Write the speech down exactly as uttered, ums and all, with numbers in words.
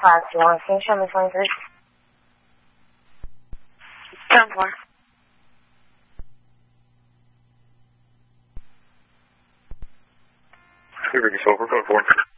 Class one, can you show me twenty-three? ten four. Liberty Silver, code four.